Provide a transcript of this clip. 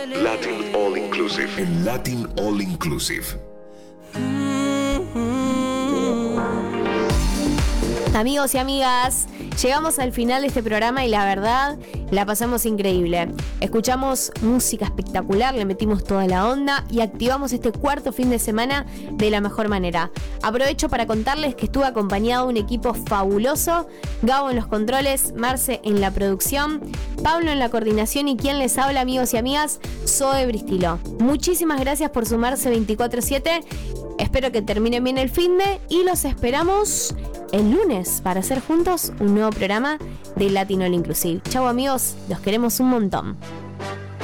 Latin All Inclusive. El Latin All Inclusive. Amigos y amigas, llegamos al final de este programa y la verdad, la pasamos increíble. Escuchamos música espectacular, le metimos toda la onda y activamos este cuarto fin de semana de la mejor manera. Aprovecho para contarles que estuve acompañado de un equipo fabuloso: Gabo en los controles, Marce en la producción, Pablo en la coordinación y quien les habla, amigos y amigas, Zoe Bristilo. Muchísimas gracias por sumarse 24/7. Espero que terminen bien el finde y los esperamos el lunes para hacer juntos un nuevo programa de Latin All Inclusive. Chau amigos, los queremos un montón.